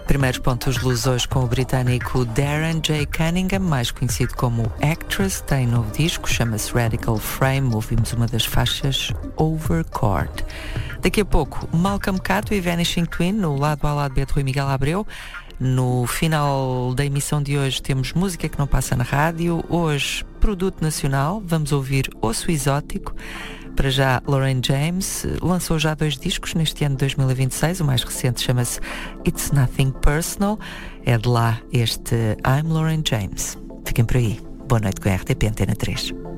Primeiros pontos de luz hoje com o britânico Darren J. Cunningham, mais conhecido como Actress. Tem novo disco, chama-se Radical Frame. Ouvimos uma das faixas, Overchord. Daqui a pouco, Malcolm Cato e Vanishing Twin, no lado A lado B de Rui Miguel Abreu. No final da emissão de hoje temos música que não passa na rádio. Hoje, produto nacional, vamos ouvir Osso Exótico. Para já, Lauren James lançou já 2 discos neste ano de 2026. O mais recente chama-se It's Nothing Personal. É de lá este I'm Lauren James. Fiquem por aí. Boa noite com a RTP Antena 3.